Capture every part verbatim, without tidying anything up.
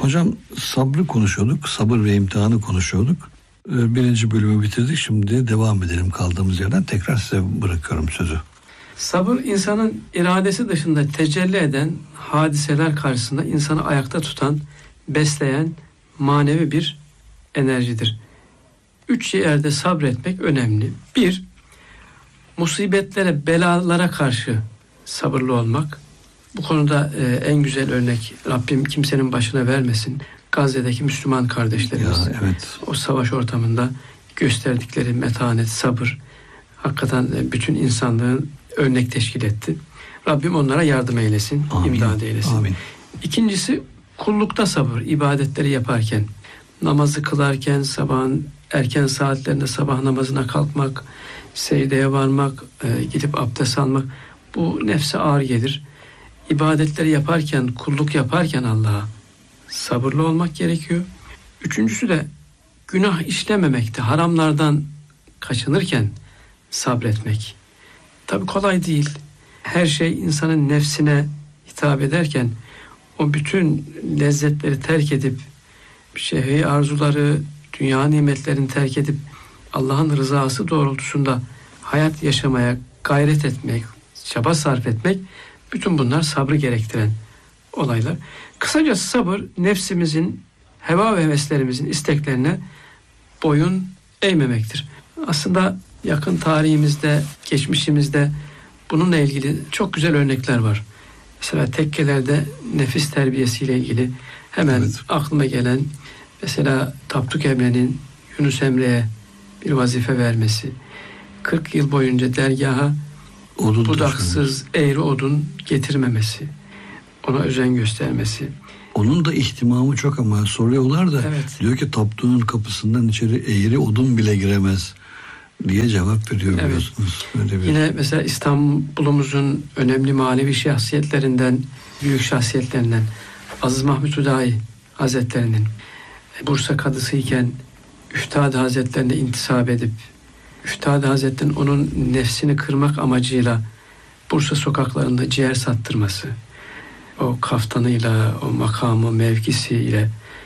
Hocam sabrı konuşuyorduk, sabır ve imtihanı konuşuyorduk. Birinci bölümü bitirdik, şimdi devam edelim kaldığımız yerden. Tekrar size bırakıyorum sözü. Sabır insanın iradesi dışında tecelli eden hadiseler karşısında insanı ayakta tutan, besleyen manevi bir enerjidir. Üç yerde sabretmek önemli. Bir, musibetlere, belalara karşı sabırlı olmak. Bu konuda e, en güzel örnek, Rabbim kimsenin başına vermesin, Gazze'deki Müslüman kardeşlerimiz. Ya, evet. O savaş ortamında gösterdikleri metanet, sabır hakikaten bütün insanlığın örnek teşkil etti. Rabbim onlara yardım eylesin, Amin. imdad eylesin. Amin. İkincisi kullukta sabır, ibadetleri yaparken, namazı kılarken, sabahın erken saatlerinde sabah namazına kalkmak, secdeye varmak, e, gidip abdest almak, bu nefse ağır gelir. İbadetleri yaparken, kulluk yaparken Allah'a sabırlı olmak gerekiyor. Üçüncüsü de günah işlememekte, haramlardan kaçınırken sabretmek. Tabii kolay değil. Her şey insanın nefsine hitap ederken o bütün lezzetleri terk edip, şehvi arzuları, dünya nimetlerini terk edip Allah'ın rızası doğrultusunda hayat yaşamaya gayret etmek, çaba sarf etmek, bütün bunlar sabrı gerektiren olaylar. Kısacası sabır, nefsimizin, heva ve heveslerimizin isteklerine boyun eğmemektir. Aslında yakın tarihimizde, geçmişimizde bununla ilgili çok güzel örnekler var. Mesela tekkelerde nefis terbiyesiyle ilgili hemen evet. aklıma gelen, mesela Tapduk Emre'nin Yunus Emre'ye bir vazife vermesi, kırk yıl boyunca dergaha odun budaksız eğri odun getirmemesi, ona özen göstermesi. Onun da ihtimamı çok ama soruyorlar da evet. diyor ki Tapduk'un kapısından içeri eğri odun bile giremez diye cevap veriyor evet. biliyorsunuz. Öyle bir... Yine mesela İstanbul'umuzun önemli manevi şahsiyetlerinden, büyük şahsiyetlerinden Aziz Mahmud Hüdayi Hazretleri'nin Bursa kadısıyken Üftade Hazretlerine intisap edip Üftade Hazretleri'nin onun nefsini kırmak amacıyla Bursa sokaklarında ciğer sattırması, o kaftanıyla, o makamı, mevkisiyle,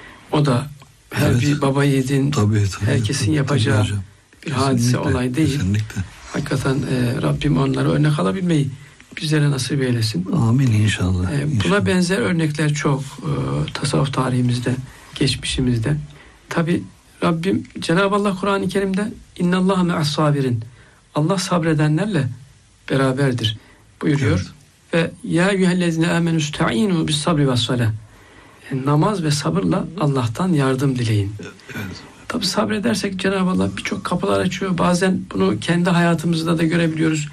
o da her evet. bir baba yiğidin, tabii, tabii, herkesin tabii, yapacağı tabii bir kesinlikle, hadise, olay değil. Kesinlikle. Hakikaten e, Rabbim onlara örnek alabilmeyi bizlere nasip eylesin. Amin inşallah. E, buna inşallah. benzer örnekler çok e, tasavvuf tarihimizde, geçmişimizde. Tabi Rabbim Cenab-ı Allah Kur'an-ı Kerim'de İnnallâhe me'as-sabirin, Allah sabredenlerle beraberdir buyuruyor. Evet. Ve ya eyyühellezine âmenü ista'înû bis-sabri ve's-salâh, yani namaz ve sabırla Allah'tan yardım dileyin. Evet. Tabi sabredersek Cenab-ı Allah birçok kapılar açıyor. Bazen bunu kendi hayatımızda da görebiliyoruz.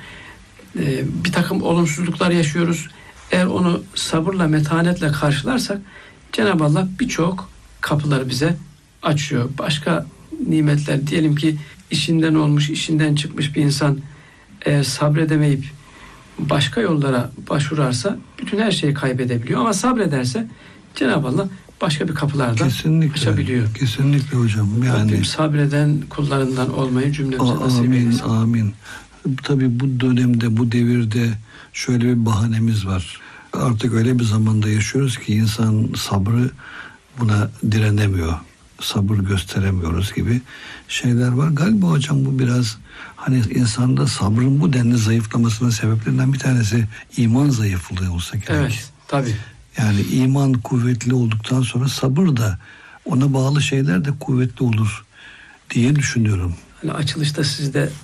Ee, bir takım olumsuzluklar yaşıyoruz. Eğer onu sabırla, metanetle karşılarsak Cenab-ı Allah birçok kapıları bize açıyor. Başka nimetler, diyelim ki işinden olmuş, işinden çıkmış bir insan eğer sabredemeyip başka yollara başvurarsa bütün her şeyi kaybedebiliyor. Ama sabrederse Cenab-ı Allah başka bir kapılardan kesinlikle, açabiliyor. Kesinlikle hocam. Yani Rabbim sabreden kullarından olmayı cümlemize nasip eylesin. Amin, amin. Tabii bu dönemde, bu devirde şöyle bir bahanemiz var. Artık öyle bir zamanda yaşıyoruz ki insan sabrı buna direnemiyor. Sabır gösteremiyoruz gibi şeyler var. Galiba hocam bu biraz hani insanda sabrın bu denli zayıflamasının sebeplerinden bir tanesi iman zayıflığı olsa gerek. Evet, tabii. Yani iman kuvvetli olduktan sonra sabır da ona bağlı şeyler de kuvvetli olur diye düşünüyorum. Hani açılışta siz de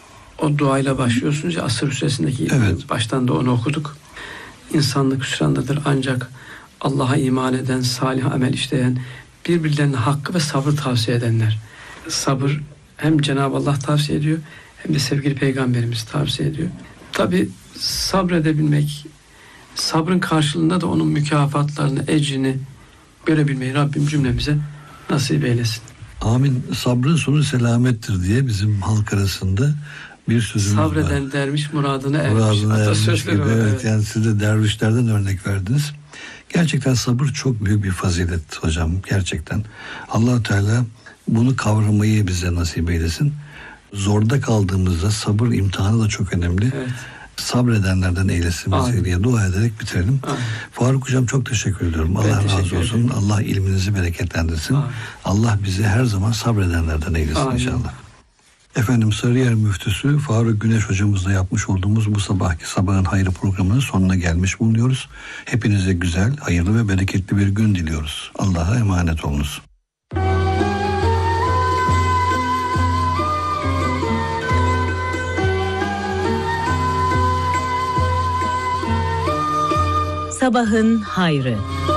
o duayla başlıyorsunuz ya, Asr Hüsresindeki evet. baştan da onu okuduk. İnsanlık hüsrandadır ancak Allah'a iman eden, salih amel işleyen, birbirlerine hakkı ve sabrı tavsiye edenler. Sabır hem Cenab-ı Allah tavsiye ediyor hem de sevgili Peygamberimiz tavsiye ediyor. Tabi sabredebilmek, sabrın karşılığında da onun mükafatlarını, ecrini görebilmeyi Rabbim cümlemize nasip eylesin. Amin. Sabrın sonu selamettir diye bizim halk arasında bir sözümüz var. Sabreden derviş muradına ermiş. Muradına ermiş gibi. Var, evet, evet. Yani siz de dervişlerden örnek verdiniz. Gerçekten sabır çok büyük bir fazilet hocam. Gerçekten. Allah Teala bunu kavramayı bize nasip eylesin. Zorda kaldığımızda sabır imtihanı da çok önemli. Evet. sabredenlerden eylesin bizi diye dua ederek bitirelim. Amin. Faruk Hocam çok teşekkür ediyorum. Allah ben razı olsun. Ederim. Allah ilminizi bereketlendirsin. Amin. Allah bizi her zaman sabredenlerden eylesin. Amin. İnşallah. Efendim, Sarıyer Müftüsü Faruk Güneş hocamızla yapmış olduğumuz bu sabahki Sabahın Hayrı programının sonuna gelmiş bulunuyoruz. Hepinize güzel, hayırlı ve bereketli bir gün diliyoruz. Allah'a emanet olunuz. Sabahın Hayrı.